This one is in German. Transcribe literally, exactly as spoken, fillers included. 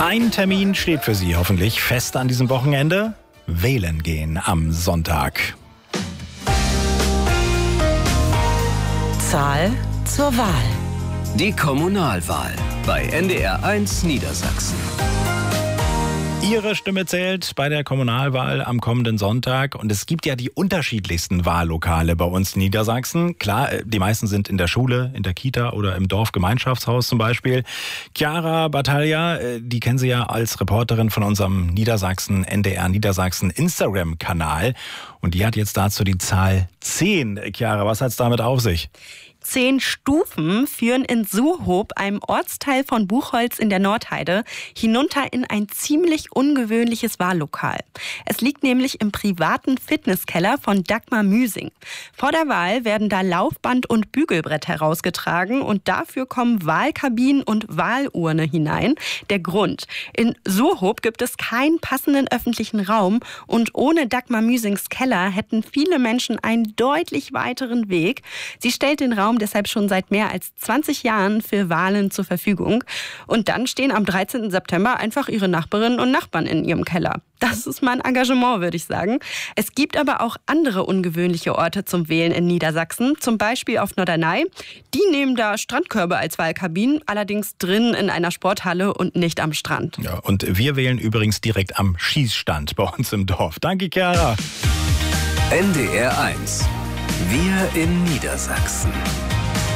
Ein Termin steht für Sie hoffentlich fest an diesem Wochenende. Wählen gehen am Sonntag. Zahl zur Wahl. Die Kommunalwahl bei N D R eins Niedersachsen. Ihre Stimme zählt bei der Kommunalwahl am kommenden Sonntag. Und es gibt ja die unterschiedlichsten Wahllokale bei uns in Niedersachsen. Klar, die meisten sind in der Schule, in der Kita oder im Dorfgemeinschaftshaus zum Beispiel. Chiara Battaglia, die kennen Sie ja als Reporterin von unserem Niedersachsen, N D R Niedersachsen Instagram-Kanal. Und die hat jetzt dazu die Zahl zehn. Chiara, was hat's damit auf sich? Zehn Stufen führen in Suhob, einem Ortsteil von Buchholz in der Nordheide, hinunter in ein ziemlich ungewöhnliches Wahllokal. Es liegt nämlich im privaten Fitnesskeller von Dagmar Müsing. Vor der Wahl werden da Laufband und Bügelbrett herausgetragen und dafür kommen Wahlkabinen und Wahlurne hinein. Der Grund: In Suhob gibt es keinen passenden öffentlichen Raum und ohne Dagmar Müsings Keller hätten viele Menschen einen deutlich weiteren Weg. Sie stellt den Raum deshalb schon seit mehr als zwanzig Jahren für Wahlen zur Verfügung. Und dann stehen am dreizehnten September einfach ihre Nachbarinnen und Nachbarn in ihrem Keller. Das ist mein Engagement, würde ich sagen. Es gibt aber auch andere ungewöhnliche Orte zum Wählen in Niedersachsen. Zum Beispiel auf Norderney. Die nehmen da Strandkörbe als Wahlkabinen, allerdings drin in einer Sporthalle und nicht am Strand. Ja, und wir wählen übrigens direkt am Schießstand bei uns im Dorf. Danke, Chiara. N D R eins. Wir in Niedersachsen.